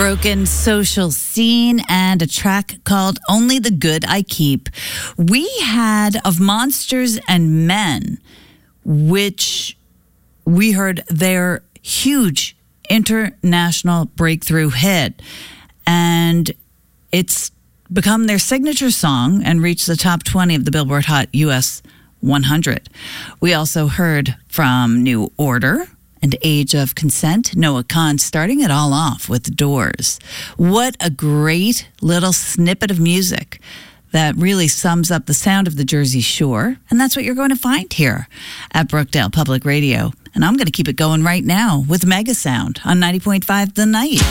Broken Social Scene and a track called Only the Good I Keep. We had Of Monsters and Men, which we heard their huge international breakthrough hit. And it's become their signature song and reached the top 20 of the Billboard Hot US 100. We also heard from New Order and Age of Consent, Noah Kahan starting it all off with Doors. What a great little snippet of music that really sums up the sound of the Jersey Shore. And that's what you're going to find here at Brookdale Public Radio. And I'm going to keep it going right now with Mega Sound on 90.5 The Night.